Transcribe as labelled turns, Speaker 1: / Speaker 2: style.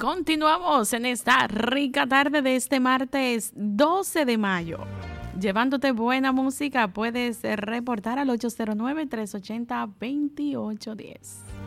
Speaker 1: Continuamos en esta rica tarde de este martes 12 de mayo. Llevándote buena música, puedes reportar al 809-380-2810.